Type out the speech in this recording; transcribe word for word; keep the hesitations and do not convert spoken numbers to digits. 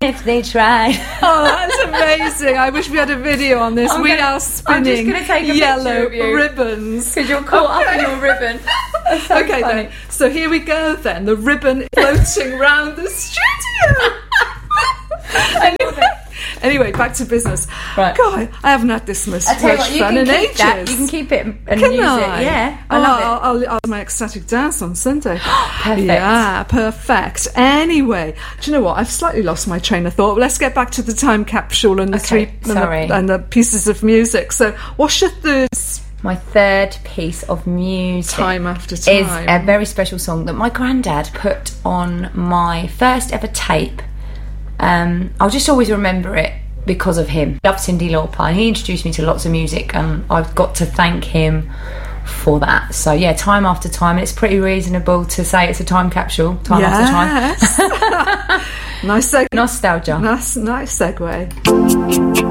if they tried. Oh, that's amazing. I wish we had a video on this. I'm we gonna, are spinning I'm just take a yellow of you ribbons. Because you're caught okay. up in your ribbon. That's so okay, funny. then. So here we go, then. The ribbon floating round the studio. anyway, anyway, back to business. Right. God, I haven't had this much I tell you what, you fun can in keep ages. that. You can keep it and Can use I? it. Yeah, I oh, love it. I'll, I'll, I'll do my ecstatic dance on Sunday. Perfect. Yeah, perfect. Anyway, do you know what? I've slightly lost my train of thought. Let's get back to the time capsule and the Okay, three and sorry. the, and the pieces of music. So, what's your third My third piece of music time after time? is a very special song that my granddad put on my first ever tape. Um, I'll just always remember it because of him. Loved Cyndi Lauper, and he introduced me to lots of music, and I've got to thank him for that. So yeah, time after time, it's pretty reasonable to say it's a time capsule. Time yes. after time. Nice segue. Nostalgia. Nice, nice segue.